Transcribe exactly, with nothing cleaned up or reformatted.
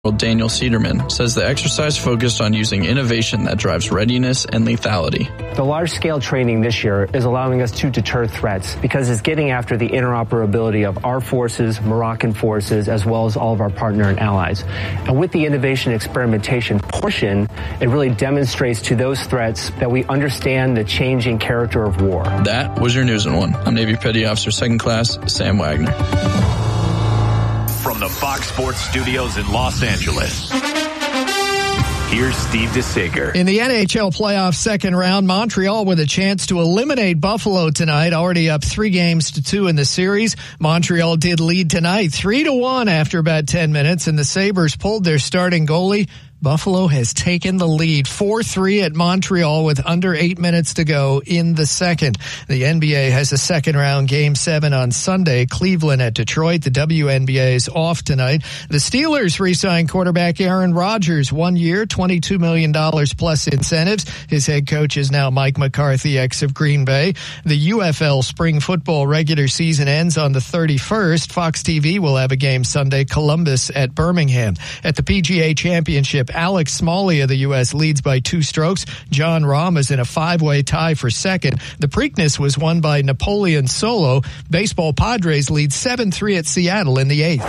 Daniel Cederman says the exercise focused on using innovation that drives readiness and lethality. The large-scale training this year is allowing us to deter threats because it's getting after the interoperability of our forces, Moroccan forces, as well as all of our partner and allies. And with the innovation experimentation portion, it really demonstrates to those threats that we understand the changing character of war. That was your News in One. I'm Navy Petty Officer Second Class Sam Wagner. From the Fox Sports Studios in Los Angeles, here's Steve DeSager. In the N H L playoff second round, Montreal with a chance to eliminate Buffalo tonight, already up three games to two in the series. Montreal did lead tonight three to one after about ten minutes, and the Sabres pulled their starting goalie. Buffalo has taken the lead four three at Montreal with under eight minutes to go in the second. The N B A has a second round game seven on Sunday. Cleveland at Detroit. The W N B A is off tonight. The Steelers re-signed quarterback Aaron Rodgers, one year, twenty-two million dollars plus incentives. His head coach is now Mike McCarthy, ex of Green Bay. The U F L spring football regular season ends on the thirty-first. Fox T V will have a game Sunday, Columbus at Birmingham. At the P G A Championship, Alex Smalley of the U S leads by two strokes. John Rahm is in a five-way tie for second. The Preakness was won by Napoleon Solo. Baseball Padres lead seven three at Seattle in the eighth.